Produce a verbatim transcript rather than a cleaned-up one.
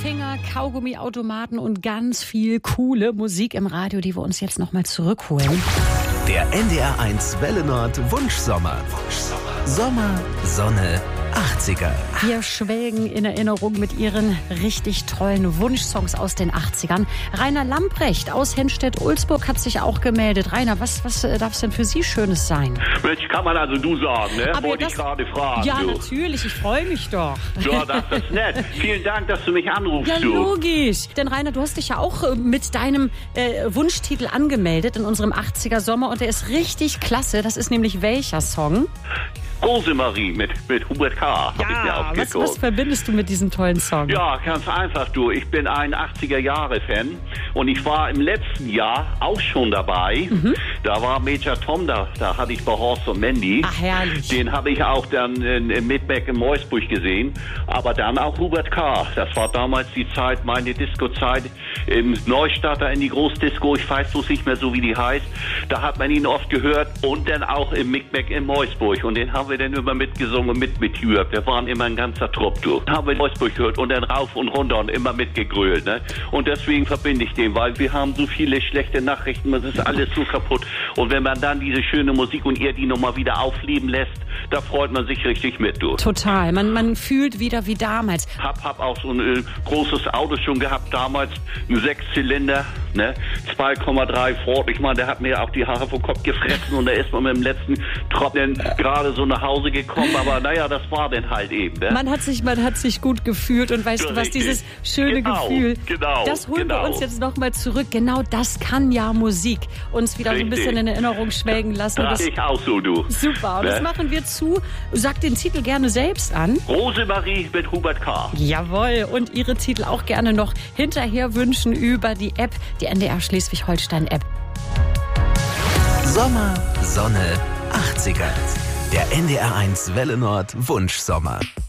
Finger, Kaugummiautomaten und ganz viel coole Musik im Radio, die wir uns jetzt nochmal zurückholen. Der N D R eins Welle Nord Wunschsommer. Wunschsommer. Sommer, Sonne, achtziger. Wir schwelgen in Erinnerung mit ihren richtig tollen Wunschsongs aus den achtzigern. Rainer Lamprecht aus Henstedt-Ulzburg hat sich auch gemeldet. Rainer, was, was darf es denn für Sie Schönes sein? Mensch, kann man also du sagen, ne? Aber Wollte das, ich gerade fragen. Ja, du. natürlich, ich freue mich doch. Ja, das ist nett. Vielen Dank, dass du mich anrufst, Ja, du. logisch. Denn Rainer, du hast dich ja auch äh, mit deinem äh, Wunschtitel angemeldet in unserem achtziger Sommer und der ist richtig klasse. Das ist nämlich welcher Song? Rosemarie mit, mit Hubert K. hab ich mir Ja, was, aufgeguckt. was verbindest du mit diesem tollen Song? Ja, ganz einfach, du. Ich bin ein achtziger-Jahre-Fan und ich war im letzten Jahr auch schon dabei. Mhm. Da war Major Tom, da, da hatte ich bei Horst und Mandy. Ach, herrlich. Den habe ich auch dann in, in Midbeck in Meusburg gesehen. Aber dann auch Hubert K. Das war damals die Zeit, meine Disco-Zeit im Neustarter in die Großdisco. Ich weiß bloß nicht mehr so, wie die heißt. Da hat man ihn oft gehört und dann auch im Midbeck in Meusburg. Und den haben wir dann immer mitgesungen und mit mitgehört. Wir waren immer ein ganzer Trupp, du. Haben wir in Meusburg gehört und dann rauf und runter und immer mitgegrölt, ne? Und deswegen verbinde ich den, weil wir haben so viele schlechte Nachrichten, es ist alles so kaputt. Und wenn man dann diese schöne Musik und ihr die nochmal wieder aufleben lässt, da freut man sich richtig mit, du. Total. Man, man fühlt wieder wie damals. Hab, hab auch so ein äh, großes Auto schon gehabt damals, ein Sechszylinder, ne? zwei Komma drei Ford. Ich meine, der hat mir auch die Haare vom Kopf gefressen und da ist man mit dem letzten Tropfen gerade so nach Hause gekommen. Aber naja, das war dann halt eben, ne? Man hat sich, man hat sich gut gefühlt und weißt Ja, du was, richtig. dieses schöne Genau, Gefühl, genau, das holen genau. wir uns jetzt nochmal zurück. Genau das kann ja Musik. Uns wieder so ein Richtig. bisschen in Erinnerung schwelgen lassen. Das Das, ich auch so, du. super. Und Ne? das machen wir zu. Sag den Titel gerne selbst an. Rosemarie mit Hubert K. Jawohl. Und Ihre Titel auch gerne noch hinterher wünschen über die App, die N D R Schleswig-Holstein-App. Sommer, Sonne, achtziger. Der N D R eins Welle Nord Wunschsommer.